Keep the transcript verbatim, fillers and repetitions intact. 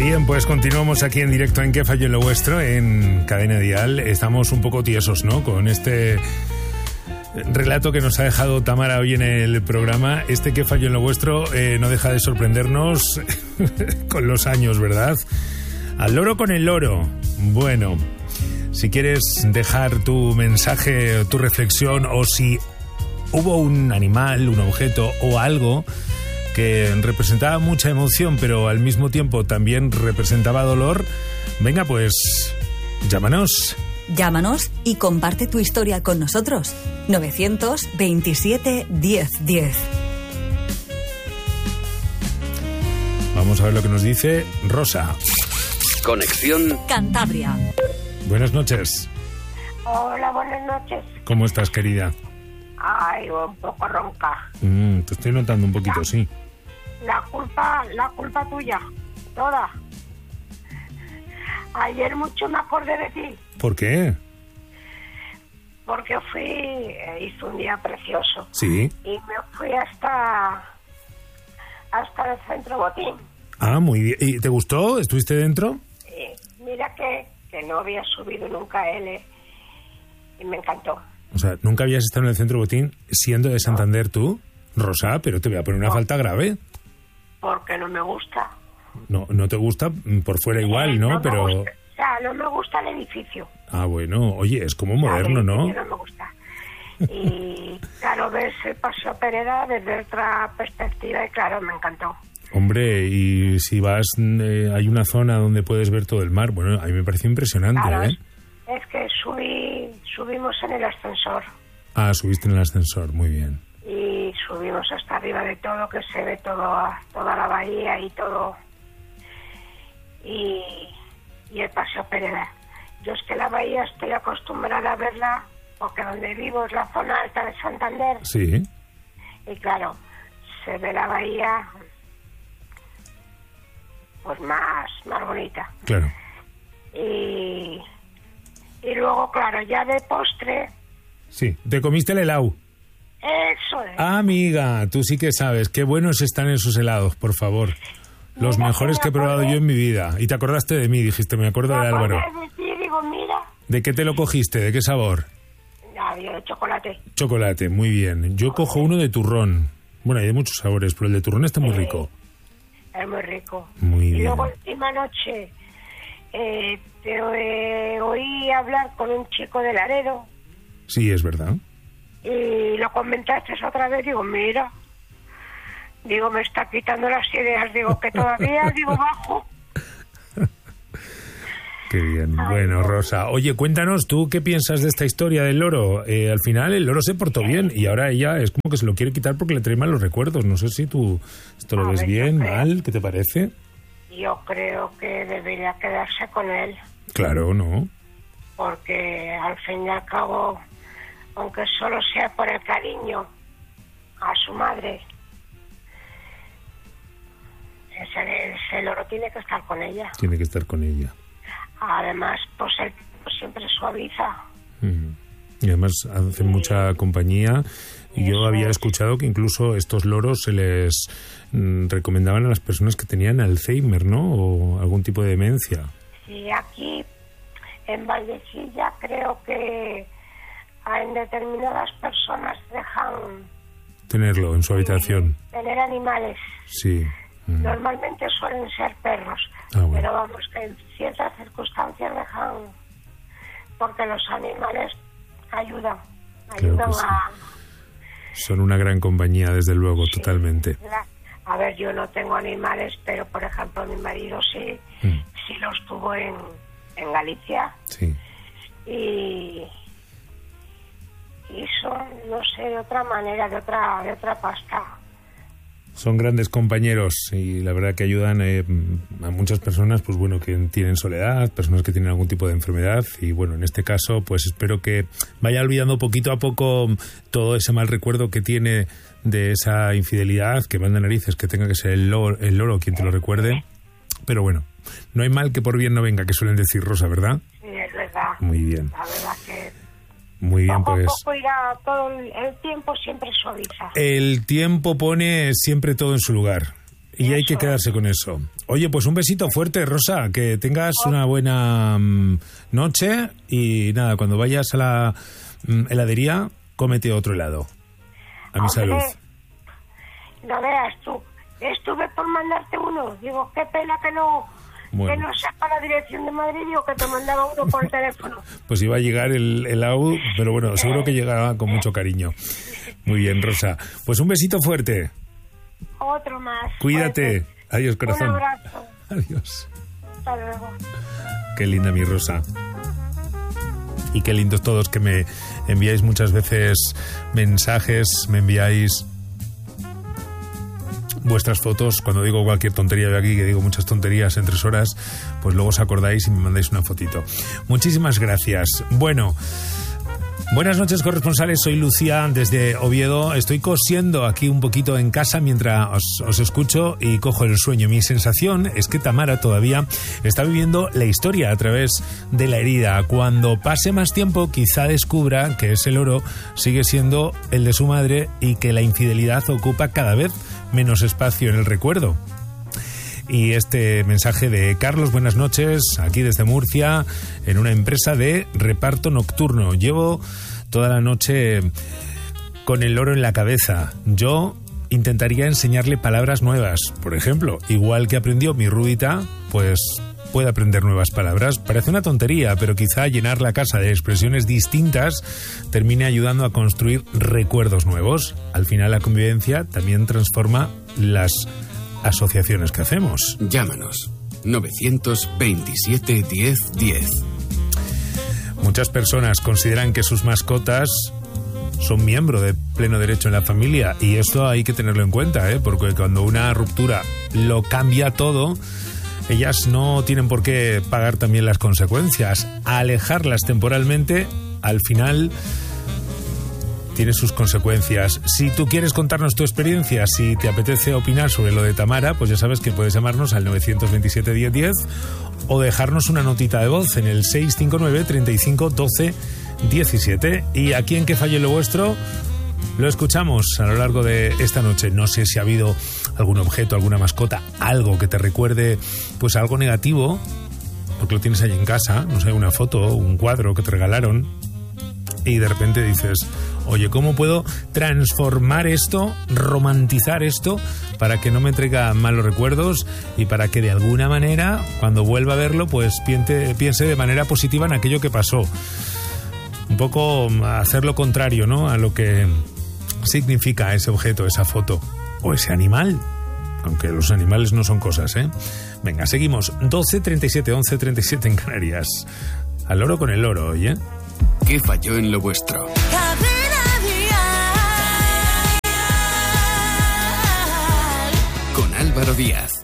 Bien, pues continuamos aquí en directo en ¿Qué falló en lo vuestro? En Cadena Dial. Estamos un poco tiesos, ¿no? Con este relato que nos ha dejado Tamara hoy en el programa. Este ¿Qué falló en lo vuestro? Eh, no deja de sorprendernos con los años, ¿verdad? Al loro con el loro. Bueno, si quieres dejar tu mensaje, tu reflexión, o si hubo un animal, un objeto o algo que representaba mucha emoción, pero al mismo tiempo también representaba dolor, venga, pues llámanos. Llámanos y comparte tu historia con nosotros. novecientos veintisiete diez diez. Vamos a ver lo que nos dice Rosa. Conexión Cantabria. Buenas noches. Hola, buenas noches. ¿Cómo estás, querida? Ay, un poco ronca. Mm, te estoy notando un poquito, sí. La culpa, la culpa tuya, toda. Ayer mucho me acordé de ti. ¿Por qué? Porque fui, hice un día precioso. Sí. Y me fui hasta, hasta el centro Botín. Ah, muy bien. ¿Y te gustó? ¿Estuviste dentro? Y mira que, que no había subido nunca L y me encantó. O sea, ¿nunca habías estado en el centro Botín siendo de Santander tú? Rosa, pero te voy a poner una No. falta grave. Porque no me gusta. No, no te gusta por fuera igual, ¿no? No me Pero gusta. O sea, no me gusta el edificio. ah, bueno, oye, es como moderno, El ¿no? edificio no me gusta. Y claro, ves el Paseo Pereda desde otra perspectiva y claro, me encantó. Hombre, y si vas, eh, hay una zona donde puedes ver todo el mar. Bueno, a mí me pareció impresionante, Claro, ¿eh? es, es que subí, subimos en el ascensor Ah, subiste en el ascensor, muy bien. y subimos hasta arriba de todo, que se ve todo, toda la bahía y todo. Y, y el Paseo Pereda. Yo es que la bahía estoy acostumbrada a verla porque donde vivo es la zona alta de Santander. Sí, Y claro, se ve la bahía pues más, más bonita. claro. Y, y luego, claro, ya de postre, Sí, te comiste el helado. eso es. Ah, amiga, tú sí que sabes. Qué buenos están esos helados, por favor. Los Mira, mejores que he me probado acordé. yo en mi vida. Y te acordaste de mí, dijiste, me acuerdo de Me Álvaro. acordé de ti, digo, mira, ¿De qué te lo cogiste? ¿De qué sabor? había de chocolate. Chocolate, muy bien. Yo cojo uno de turrón. Bueno, hay de muchos sabores, pero el de turrón está muy rico. Es muy rico. Muy y bien. luego, última noche, eh, te eh, oí hablar con un chico de Laredo Sí, es verdad. y lo comentaste otra vez, digo, mira, digo, me está quitando las ideas, digo, que todavía, digo, bajo. Qué bien. Bueno, Rosa, oye, cuéntanos tú qué piensas de esta historia del loro. Eh, al final el loro se portó bien y ahora ella es como que se lo quiere quitar porque le trae malos recuerdos. No sé si tú esto lo A ves ver, bien, yo creo. mal, ¿qué te parece? Yo creo que debería quedarse con él, Claro, ¿no? porque al fin y al cabo, aunque solo sea por el cariño a su madre, ese, ese loro tiene que estar con ella. Tiene que estar con ella. Además, pues él siempre suaviza. Mm. Y además hacen mucha compañía. Y yo Eso había es. escuchado que incluso estos loros se les mm, recomendaban a las personas que tenían Alzheimer, ¿no? O algún tipo de demencia. Sí, aquí en Valdecilla creo que en determinadas personas dejan Tenerlo en su habitación. tener animales. Sí. Mm. Normalmente suelen ser perros, Ah, bueno. pero vamos, que en ciertas circunstancias dejan, porque los animales ayudan, Claro ayudan que sí. a... Son una gran compañía, desde luego, Sí. totalmente. la- a ver, yo no tengo animales, pero por ejemplo mi marido sí, Mm. sí los tuvo en, en Galicia Sí. y, y son, no sé, de otra manera, de otra, de otra pasta. Son grandes compañeros y la verdad que ayudan eh, a muchas personas, pues bueno, que tienen soledad, personas que tienen algún tipo de enfermedad y bueno, en este caso, pues espero que vaya olvidando poquito a poco todo ese mal recuerdo que tiene de esa infidelidad, que manda narices, que tenga que ser el loro, el loro quien te lo recuerde. Pero bueno, no hay mal que por bien no venga, que suelen decir, Rosa, ¿verdad? Sí, es verdad. Muy bien, La verdad que muy bien, poco pues... a poco irá todo el, el tiempo siempre suaviza. El tiempo pone siempre todo en su lugar. y hay que quedarse con eso. Oye, pues un besito fuerte, Rosa, que tengas una buena um, noche y nada, cuando vayas a la um, heladería, cómete otro helado. A mi salud. No veas tú, estuve por mandarte uno, digo, qué pena que no, bueno. que no sepa la dirección de Madrid, digo que te mandaba uno por el teléfono. Pues iba a llegar el helado, pero bueno, seguro que llegaba con mucho cariño. Muy bien, Rosa. Pues un besito fuerte. Otro más. Cuídate. Fuerte. Adiós, corazón. Un abrazo. Adiós. Hasta luego. Qué linda mi Rosa. Y qué lindos todos que me enviáis muchas veces mensajes, me enviáis vuestras fotos. Cuando digo cualquier tontería de aquí, que digo muchas tonterías en tres horas, pues luego os acordáis y me mandáis una fotito. Muchísimas gracias. Bueno, buenas noches, corresponsales. Soy Lucía desde Oviedo. Estoy cosiendo aquí un poquito en casa mientras os, os escucho y cojo el sueño. Mi sensación es que Tamara todavía está viviendo la historia a través de la herida. Cuando pase más tiempo, quizá descubra que ese loro sigue siendo el de su madre y que la infidelidad ocupa cada vez menos espacio en el recuerdo. Y este mensaje de Carlos, buenas noches, aquí desde Murcia, en una empresa de reparto nocturno. Llevo toda la noche con el loro en la cabeza. Yo intentaría enseñarle palabras nuevas. Por ejemplo, igual que aprendió mi Rubita, pues puede aprender nuevas palabras. Parece una tontería, pero quizá llenar la casa de expresiones distintas termine ayudando a construir recuerdos nuevos. Al final, la convivencia también transforma las asociaciones que hacemos. Llámanos novecientos veintisiete diez diez. Muchas personas consideran que sus mascotas son miembro de pleno derecho en la familia, y esto hay que tenerlo en cuenta, ¿eh? Porque cuando una ruptura lo cambia todo, ellas no tienen por qué pagar también las consecuencias. Alejarlas temporalmente, al final, tiene sus consecuencias. Si tú quieres contarnos tu experiencia, si te apetece opinar sobre lo de Tamara, pues ya sabes que puedes llamarnos al novecientos veintisiete diez diez o dejarnos una notita de voz en el seis cinco nueve, treinta y cinco, doce, diecisiete. Y aquí en Que Falle Lo Vuestro lo escuchamos a lo largo de esta noche. No sé si ha habido algún objeto, alguna mascota, algo que te recuerde pues algo negativo, porque lo tienes ahí en casa, no sé, una foto, un cuadro que te regalaron, y de repente dices, oye, ¿cómo puedo transformar esto, romantizar esto, para que no me traiga malos recuerdos y para que de alguna manera, cuando vuelva a verlo, pues piense, piense de manera positiva en aquello que pasó? Un poco hacer lo contrario, ¿no?, a lo que significa ese objeto, esa foto o ese animal, aunque los animales no son cosas, ¿eh? Venga, seguimos. doce, treinta y siete, once, treinta y siete en Canarias. Al loro con el loro, oye. ¿Qué falló en lo vuestro? Con Álvaro Díaz.